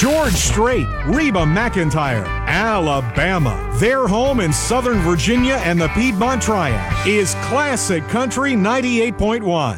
George Strait, Reba McEntire, Alabama. Their home in Southern Virginia and the Piedmont Triad is Classic Country 98.1.